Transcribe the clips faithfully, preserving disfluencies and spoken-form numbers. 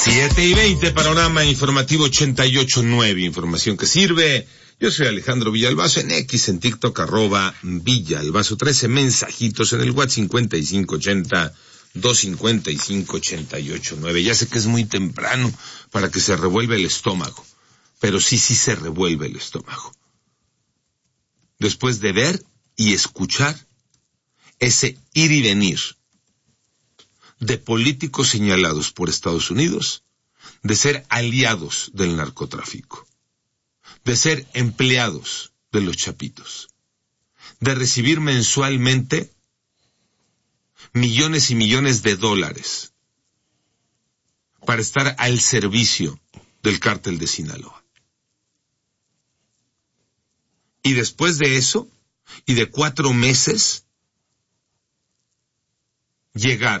siete y veinte, panorama informativo ochenta y ocho nueve, información que sirve. Yo soy Alejandro Villalbazo, en X, en TikTok, arroba Villalbazo trece, mensajitos en el WhatsApp cincuenta y cinco ochenta, doscientos cincuenta y cinco, ochenta y ocho nueve. Ya sé que es muy temprano para que se revuelva el estómago, pero sí, sí se revuelve el estómago. Después de ver y escuchar ese ir y venir de políticos señalados por Estados Unidos de ser aliados del narcotráfico, de ser empleados de los chapitos, de recibir mensualmente millones y millones de dólares para estar al servicio del cártel de Sinaloa. Y después de eso, y de cuatro meses, llegar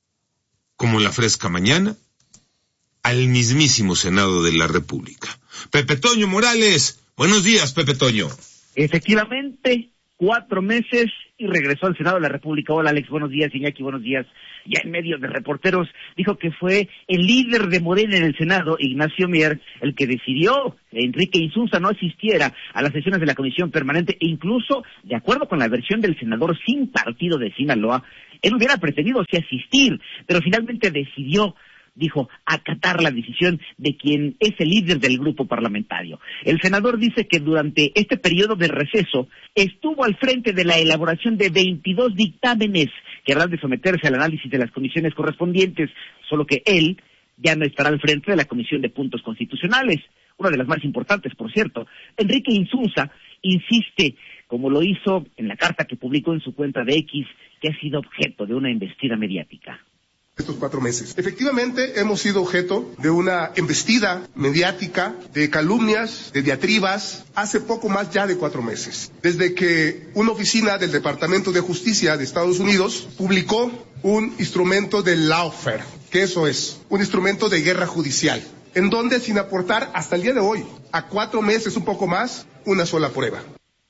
como la fresca mañana al mismísimo Senado de la República. Pepe Toño Morales, buenos días, Pepe Toño. Efectivamente, cuatro meses y regresó al Senado de la República. Hola, Alex, buenos días. Iñaki, buenos días. Ya en medio de reporteros, dijo que fue el líder de Morena en el Senado, Ignacio Mier, el que decidió que Enrique Insunza no asistiera a las sesiones de la Comisión Permanente, e incluso, de acuerdo con la versión del senador sin partido de Sinaloa, él hubiera pretendido sí asistir, pero finalmente decidió, dijo, acatar la decisión de quien es el líder del grupo parlamentario. El senador dice que durante este periodo de receso estuvo al frente de la elaboración de veintidós dictámenes que habrán de someterse al análisis de las comisiones correspondientes, solo que él ya no estará al frente de la Comisión de Puntos Constitucionales, una de las más importantes, por cierto. Enrique Insunza insiste, como lo hizo en la carta que publicó en su cuenta de X, que ha sido objeto de una embestida mediática. Estos cuatro meses. Efectivamente, hemos sido objeto de una embestida mediática, de calumnias, de diatribas, hace poco más ya de cuatro meses. Desde que una oficina del Departamento de Justicia de Estados Unidos publicó un instrumento de lawfare, que eso es, un instrumento de guerra judicial, en donde sin aportar hasta el día de hoy, a cuatro meses, un poco más, una sola prueba.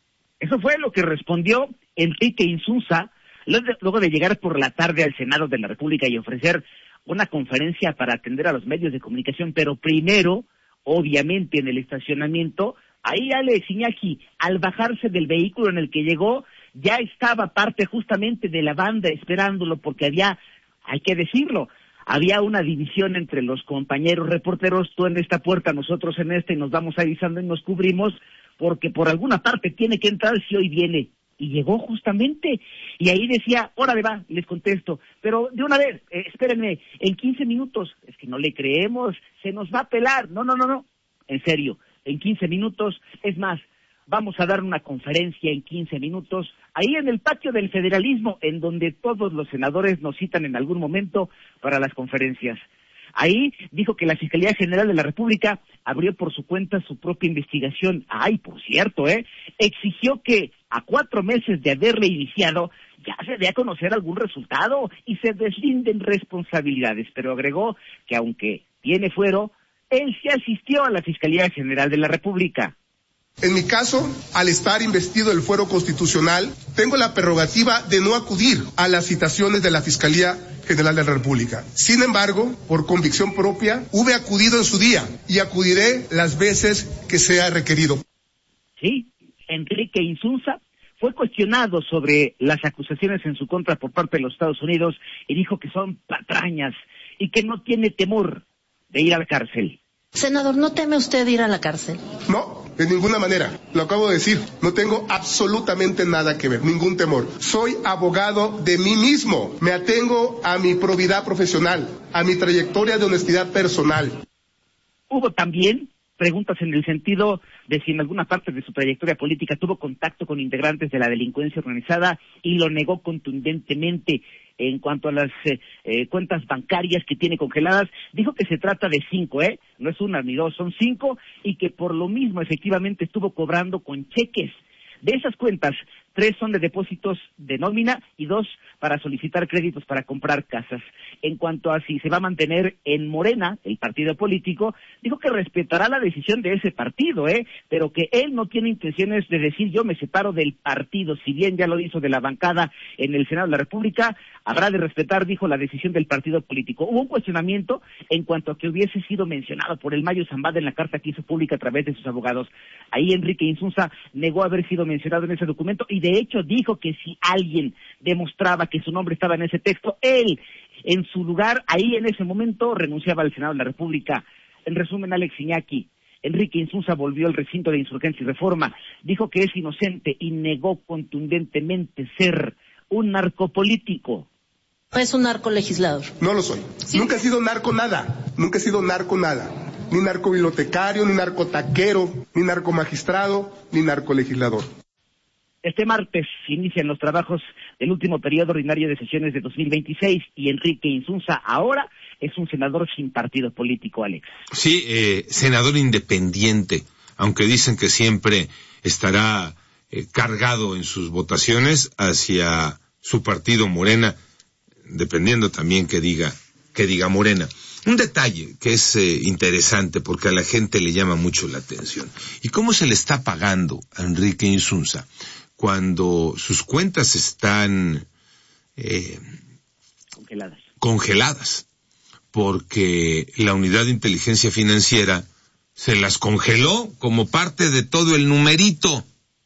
Eso fue lo que respondió Enrique Insunza, luego de llegar por la tarde al Senado de la República y ofrecer una conferencia para atender a los medios de comunicación, pero primero, obviamente, en el estacionamiento, ahí Alex, Iñaki, al bajarse del vehículo en el que llegó, ya estaba parte justamente de la banda esperándolo, porque había, hay que decirlo, había una división entre los compañeros reporteros, tú en esta puerta, nosotros en esta, y nos vamos avisando y nos cubrimos, porque por alguna parte tiene que entrar si hoy viene. Y llegó justamente, y ahí decía, órale va, les contesto, pero de una vez, eh, espérenme, en quince minutos, es que no le creemos, se nos va a pelar, no, no, no, no, en serio, en quince minutos, es más, vamos a dar una conferencia en quince minutos, ahí en el patio del federalismo, en donde todos los senadores nos citan en algún momento para las conferencias. Ahí dijo que la Fiscalía General de la República abrió por su cuenta su propia investigación. Ay, por cierto, ¿eh? Exigió que a cuatro meses de haberle iniciado ya se dé a conocer algún resultado y se deslinden responsabilidades. Pero agregó que aunque tiene fuero, él sí asistió a la Fiscalía General de la República. En mi caso, al estar investido el fuero constitucional, tengo la prerrogativa de no acudir a las citaciones de la Fiscalía General de la República. Sin embargo, por convicción propia, hube acudido en su día y acudiré las veces que sea requerido. Sí, Enrique Insunza fue cuestionado sobre las acusaciones en su contra por parte de los Estados Unidos y dijo que son patrañas y que no tiene temor de ir a la cárcel. Senador, ¿no teme usted ir a la cárcel? No, de ninguna manera. Lo acabo de decir. No tengo absolutamente nada que ver, ningún temor. Soy abogado de mí mismo. Me atengo a mi probidad profesional, a mi trayectoria de honestidad personal. Hubo también preguntas en el sentido de si en alguna parte de su trayectoria política tuvo contacto con integrantes de la delincuencia organizada y lo negó contundentemente. En cuanto a las eh, eh, cuentas bancarias que tiene congeladas, dijo que se trata de cinco, ¿eh? No es una ni dos, son cinco, y que por lo mismo efectivamente estuvo cobrando con cheques. De esas cuentas, tres son de depósitos de nómina y dos para solicitar créditos para comprar casas. En cuanto a si se va a mantener en Morena, el partido político, dijo que respetará la decisión de ese partido, ¿eh? Pero que él no tiene intenciones de decir yo me separo del partido, si bien ya lo hizo de la bancada en el Senado de la República, Habrá de respetar, dijo, la decisión del partido político. Hubo un cuestionamiento en cuanto a que hubiese sido mencionado por el Mayo Zambada en la carta que hizo pública a través de sus abogados. Ahí Enrique Insunza negó haber sido mencionado en ese documento y de hecho dijo que si alguien demostraba que su nombre estaba en ese texto, él, en su lugar, ahí en ese momento, renunciaba al Senado de la República. En resumen, Alex Iñaki, Enrique Insunza volvió al recinto de Insurgencia y Reforma, dijo que es inocente y negó contundentemente ser un narcopolítico. Es un narcolegislador. No lo soy. ¿Sí? Nunca he sido narco nada. Nunca he sido narco nada. Ni narcobibliotecario, ni narcotaquero, ni narcomagistrado, ni narcolegislador. Este martes inician los trabajos del último periodo ordinario de sesiones de dos mil veintiséis y Enrique Insunza ahora es un senador sin partido político, Alex. Sí, eh, senador independiente, aunque dicen que siempre estará eh, cargado en sus votaciones hacia su partido Morena, dependiendo también que diga, que diga Morena. Un detalle que es eh, interesante porque a la gente le llama mucho la atención. ¿Y cómo se le está pagando a Enrique Insunza cuando sus cuentas están eh, congeladas? Congeladas, porque la Unidad de Inteligencia Financiera se las congeló como parte de todo el numerito.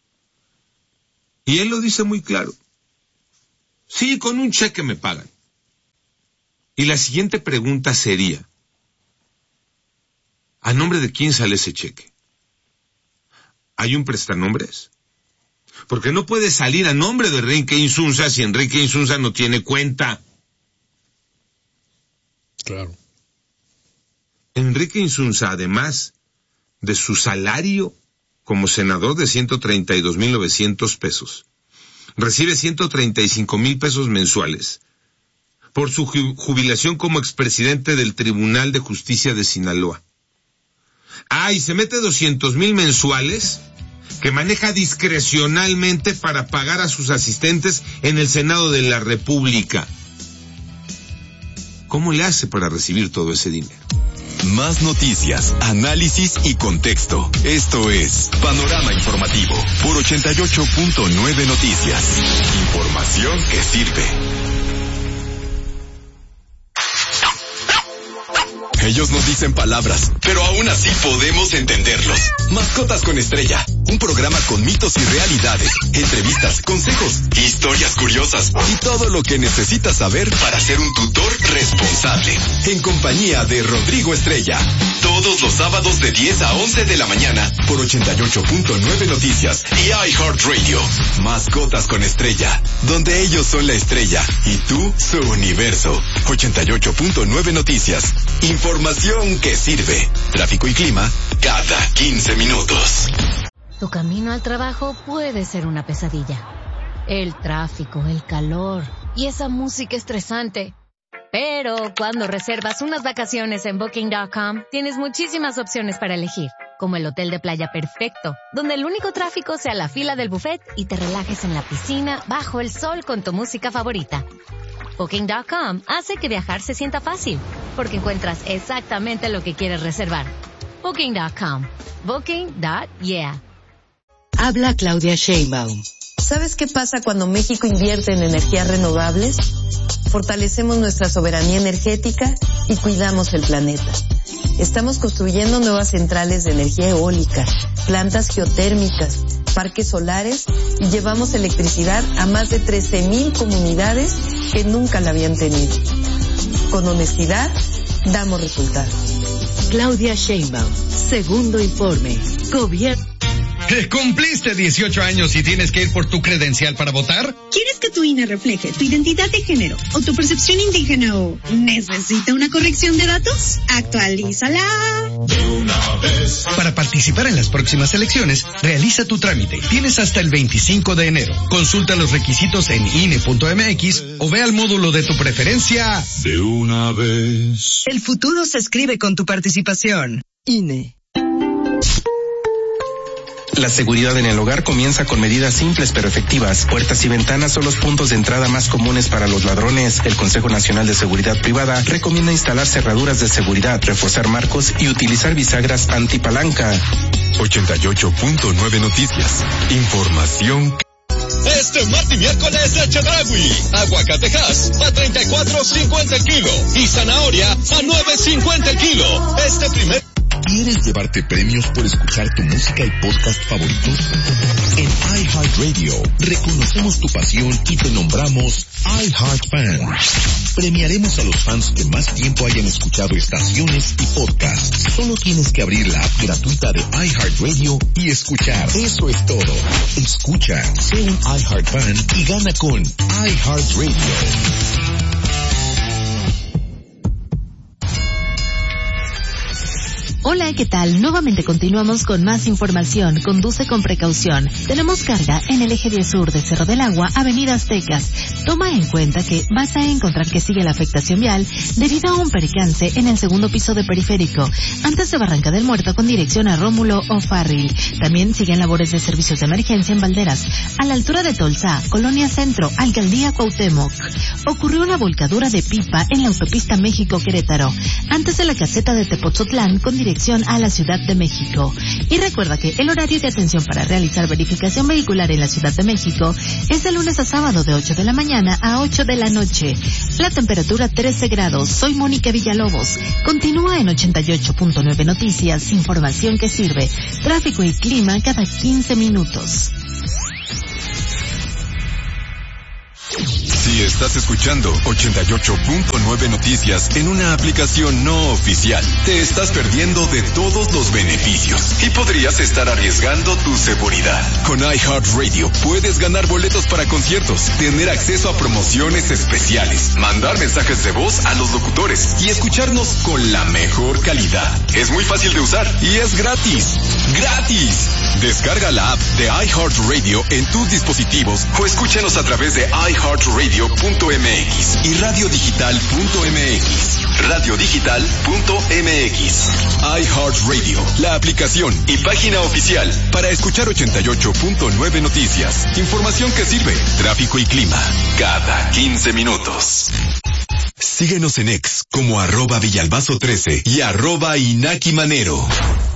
Y él lo dice muy claro. Sí, con un cheque me pagan. Y la siguiente pregunta sería, ¿a nombre de quién sale ese cheque? ¿Hay un prestanombres? Porque no puede salir a nombre de Enrique Insunza si Enrique Insunza no tiene cuenta. Claro. Enrique Insunza, además de su salario como senador de ciento treinta y dos mil novecientos pesos, recibe ciento treinta y cinco mil pesos mensuales por su jubilación como expresidente del Tribunal de Justicia de Sinaloa. Ah, y se mete doscientos mil mensuales que maneja discrecionalmente para pagar a sus asistentes en el Senado de la República. ¿Cómo le hace para recibir todo ese dinero? Más noticias, análisis y contexto. Esto es Panorama Informativo por ochenta y ocho punto nueve Noticias. Información que sirve. Ellos nos dicen palabras, pero aún así podemos entenderlos. Mascotas con Estrella, un programa con mitos y realidades, entrevistas, consejos, historias curiosas y todo lo que necesitas saber para ser un tutor responsable. En compañía de Rodrigo Estrella, todos los sábados de diez a once de la mañana por ochenta y ocho punto nueve Noticias y iHeartRadio. Mascotas con Estrella, donde ellos son la estrella y tú su universo. ochenta y ocho punto nueve Noticias. Información que sirve. Tráfico y clima cada quince minutos. Tu camino al trabajo puede ser una pesadilla. El tráfico, el calor y esa música estresante. Pero cuando reservas unas vacaciones en Booking punto com, tienes muchísimas opciones para elegir, como el hotel de playa perfecto, donde el único tráfico sea la fila del buffet y te relajes en la piscina bajo el sol con tu música favorita. Booking punto com hace que viajar se sienta fácil, porque encuentras exactamente lo que quieres reservar. Booking punto com. Booking punto yeah. Habla Claudia Sheinbaum. ¿Sabes qué pasa cuando México invierte en energías renovables? Fortalecemos nuestra soberanía energética y cuidamos el planeta. Estamos construyendo nuevas centrales de energía eólica, plantas geotérmicas, parques solares y llevamos electricidad a más de trece mil comunidades que nunca la habían tenido. Con honestidad, damos resultados. Claudia Sheinbaum, segundo informe. Gobierno. ¿Cumpliste dieciocho años y tienes que ir por tu credencial para votar? ¿Quieres que tu I N E refleje tu identidad de género o tu percepción indígena o necesita una corrección de datos? Actualízala. De una vez. Para participar en las próximas elecciones, realiza tu trámite. Tienes hasta el veinticinco de enero. Consulta los requisitos en I N E punto M X o ve al módulo de tu preferencia. De una vez. El futuro se escribe con tu participación. I N E. La seguridad en el hogar comienza con medidas simples pero efectivas. Puertas y ventanas son los puntos de entrada más comunes para los ladrones. El Consejo Nacional de Seguridad Privada recomienda instalar cerraduras de seguridad, reforzar marcos y utilizar bisagras antipalanca. ochenta y ocho punto nueve Noticias. Información. Este martes y miércoles de Chedraui. Aguacatejas a treinta y cuatro cincuenta el kilo y zanahoria a nueve cincuenta el kilo. Este primer... ¿Quieres llevarte premios por escuchar tu música y podcast favoritos? En iHeartRadio reconocemos tu pasión y te nombramos iHeartFan. Premiaremos a los fans que más tiempo hayan escuchado estaciones y podcasts. Solo tienes que abrir la app gratuita de iHeartRadio y escuchar. Eso es todo. Escucha, sé un iHeartFan y gana con iHeartRadio. Hola, ¿qué tal? Nuevamente continuamos con más información. Conduce con precaución. Tenemos carga en el eje diez sur de Cerro del Agua, Avenida Aztecas. Toma en cuenta que vas a encontrar que sigue la afectación vial debido a un percance en el segundo piso de Periférico, antes de Barranca del Muerto con dirección a Rómulo O'Farrill. También siguen labores de servicios de emergencia en Valderas, a la altura de Tolsá, Colonia Centro, Alcaldía Cuauhtémoc. Ocurrió una volcadura de pipa en la autopista México-Querétaro, antes de la caseta de Tepoztlán con dirección a la Ciudad de México. Y recuerda que el horario de atención para realizar verificación vehicular en la Ciudad de México es de lunes a sábado de ocho de la mañana a ocho de la noche. La temperatura trece grados. Soy Mónica Villalobos. Continúa en ochenta y ocho punto nueve Noticias, información que sirve. Tráfico y clima cada quince minutos. Si estás escuchando ochenta y ocho punto nueve Noticias en una aplicación no oficial, te estás perdiendo de todos los beneficios y podrías estar arriesgando tu seguridad. Con iHeartRadio puedes ganar boletos para conciertos, tener acceso a promociones especiales, mandar mensajes de voz a los locutores y escucharnos con la mejor calidad. Es muy fácil de usar y es gratis. ¡Gratis! Descarga la app de iHeartRadio en tus dispositivos o escúchanos a través de iHeartRadio punto m x y radiodigital punto m x. radiodigital punto m x. iHeartRadio, la aplicación y página oficial para escuchar ochenta y ocho punto nueve Noticias. Información que sirve, tráfico y clima, cada quince minutos. Síguenos en X como arroba Villalbazo trece y arroba Inaki Manero.